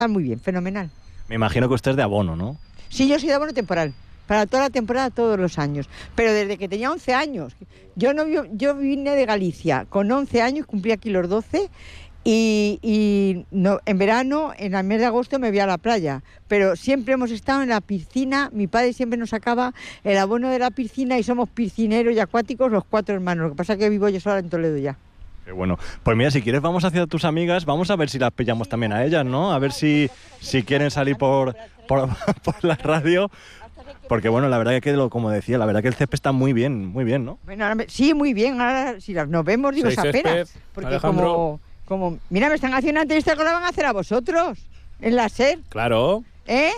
Está muy bien, fenomenal. Me imagino que usted es de abono, ¿no? Sí, yo soy de abono temporal, para toda la temporada, todos los años. Pero desde que tenía 11 años. Yo vine de Galicia con 11 años, cumplí aquí los 12, y no, en verano, en el mes de agosto, me voy a la playa. Pero siempre hemos estado en la piscina, mi padre siempre nos sacaba el abono de la piscina y somos piscineros y acuáticos los 4 hermanos. Lo que pasa es que vivo yo sola en Toledo ya. Qué bueno. Pues mira, si quieres vamos hacia tus amigas, vamos a ver si las pillamos también a ellas, ¿no? A ver si quieren salir por la radio. Porque bueno, la verdad que como decía, la verdad que el césped está muy bien, ¿no? Bueno, sí, muy bien. Ahora si nos vemos, digo, esa pena. Porque Alejandro. Mira, me están haciendo una entrevista que la van a hacer a vosotros, en la SER. Claro. ¿Eh?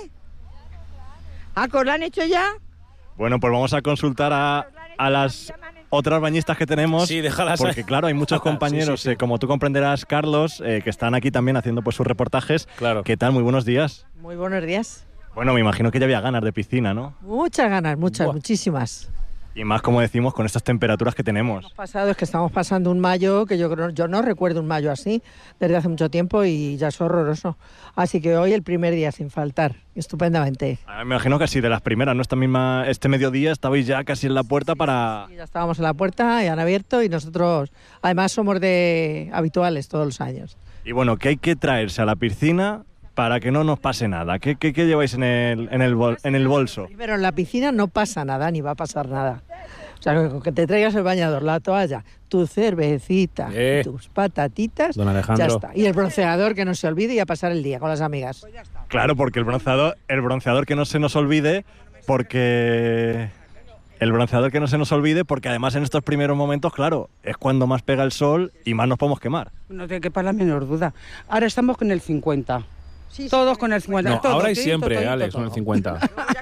¿Ah, que os la han hecho ya? Bueno, pues vamos a consultar a las otras bañistas que tenemos. Sí, déjalas. Porque claro, hay muchos compañeros, sí. como tú comprenderás, Carlos, que están aquí también haciendo pues sus reportajes. Claro. ¿Qué tal? Muy buenos días. Muy buenos días. Bueno, me imagino que ya había ganas de piscina, ¿no? Muchas ganas, Buah. muchísimas. Y más, como decimos, con estas temperaturas que tenemos. Es que estamos pasando un mayo que yo no recuerdo un mayo así desde hace mucho tiempo y ya es horroroso. Así que hoy el primer día sin faltar, estupendamente. Me imagino que así de las primeras, ¿no? Este mediodía estabais ya casi en la puerta para... Sí, ya estábamos en la puerta y han abierto y nosotros además somos de habituales todos los años. Y bueno, ¿qué hay que traerse a la piscina para que no nos pase nada? ¿Qué lleváis en el bolso? Primero, en la piscina no pasa nada, ni va a pasar nada. O sea, que te traigas el bañador, la toalla, tu cervecita, tus patatitas, Don Alejandro. ya está. Y el bronceador, que no se olvide, y a pasar el día con las amigas. Claro, porque el bronceador que no se nos olvide, porque... El bronceador que no se nos olvide, porque además en estos primeros momentos, claro, es cuando más pega el sol y más nos podemos quemar. No te quepa la menor duda. Ahora estamos con el 50. Sí, Todos con el 50. No, todo, ahora y todito, siempre, todito, Alex, todo. con el 50.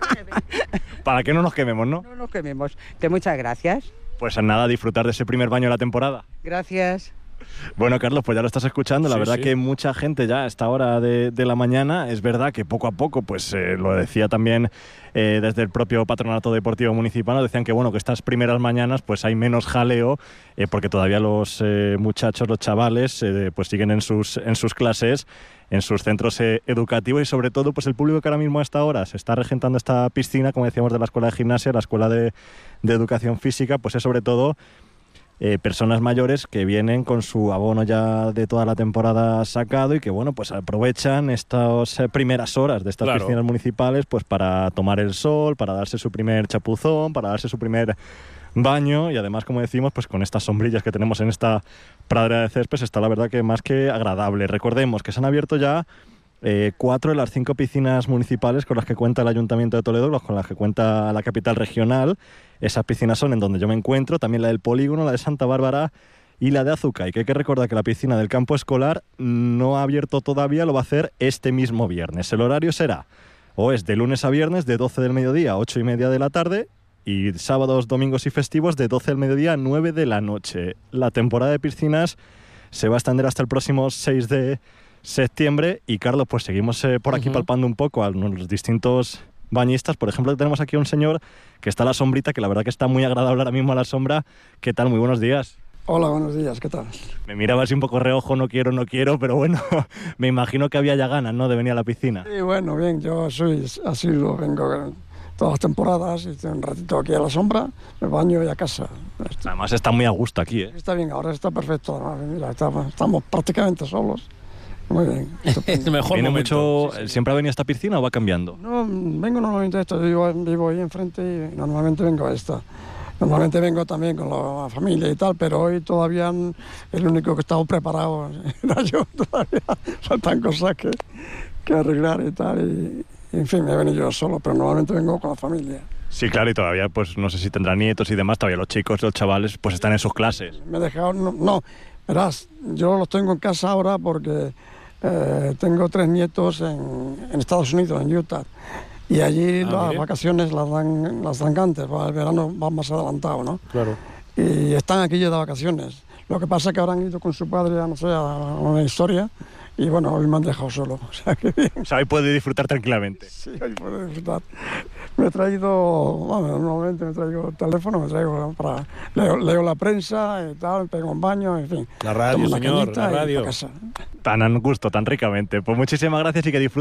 Para que no nos quememos, ¿no? No nos quememos. Que muchas gracias. Pues nada, disfrutar de ese primer baño de la temporada. Gracias. Bueno, Carlos, pues ya lo estás escuchando. La Sí, verdad sí. que mucha gente ya a esta hora de la mañana, es verdad que poco a poco, pues lo decía también desde el propio Patronato Deportivo Municipal, nos decían que bueno, que estas primeras mañanas pues hay menos jaleo, porque todavía los muchachos, los chavales, pues siguen en sus clases, en sus centros educativos, y sobre todo pues el público que ahora mismo a esta hora se está regentando esta piscina, como decíamos, de la Escuela de Gimnasia, la Escuela de Educación Física, pues es sobre todo personas mayores que vienen con su abono ya de toda la temporada sacado y que bueno, pues aprovechan estas primeras horas de estas Claro. piscinas municipales pues para tomar el sol, para darse su primer chapuzón, para darse su primer baño, y además, como decimos, pues con estas sombrillas que tenemos en esta pradera de césped está la verdad que más que agradable. Recordemos que se han abierto ya 4 de las 5 piscinas municipales con las que cuenta el Ayuntamiento de Toledo, con las que cuenta la capital regional. Esas piscinas son en donde yo me encuentro, también la del Polígono, la de Santa Bárbara y la de Azuca. Y que hay que recordar que la piscina del campo escolar no ha abierto todavía, lo va a hacer este mismo viernes. El horario será, o es de lunes a viernes, de 12 del mediodía a 8:30 de la tarde, y sábados, domingos y festivos de 12 del mediodía a 9 de la noche. La temporada de piscinas se va a extender hasta el próximo 6 de septiembre. Y Carlos, pues seguimos por aquí palpando un poco a los distintos bañistas. Por ejemplo, tenemos aquí a un señor que está a la sombrita, que la verdad que está muy agradable ahora mismo a la sombra. ¿Qué tal? Muy buenos días. Hola, buenos días, ¿qué tal? Me miraba así un poco reojo, no quiero, pero bueno, me imagino que había ya ganas, ¿no?, de venir a la piscina. Sí, bueno, bien, yo soy así, vengo todas las temporadas, y estoy un ratito aquí a la sombra, me baño y a casa. Además está muy a gusto aquí, ¿eh? Está bien, ahora está perfecto, además, mira, estamos prácticamente solos. Muy bien. Es el mejor ¿Viene momento. mucho, siempre ha venido a esta piscina o va cambiando? No, vengo normalmente a esto, yo vivo ahí enfrente y normalmente vengo a esta. Normalmente vengo también con la familia y tal, pero hoy todavía el único que estaba preparado era yo, todavía faltan cosas que arreglar y tal, y en fin, me he venido yo solo, pero normalmente vengo con la familia. Sí, claro, y todavía, pues no sé si tendrá nietos y demás, todavía los chicos, los chavales, pues están en sus clases. Me he dejado, no, verás, yo los tengo en casa ahora porque tengo 3 nietos en Estados Unidos, en Utah, y allí las vacaciones las dan antes, el verano va más adelantado, ¿no? Claro. Y están aquí ya de vacaciones. Lo que pasa es que ahora han ido con su padre, no sé, a una historia, y bueno, hoy me han dejado solo, o sea que bien. O sea, hoy puede disfrutar tranquilamente. Sí, hoy puedo disfrutar. Me he traído, bueno, normalmente me traigo el teléfono, me traigo para... Leo la prensa y tal, pego un baño, en fin. La radio, Tomo una señor, cañita la y radio. pa' casa. Tan a gusto, tan ricamente. Pues muchísimas gracias y que disfruten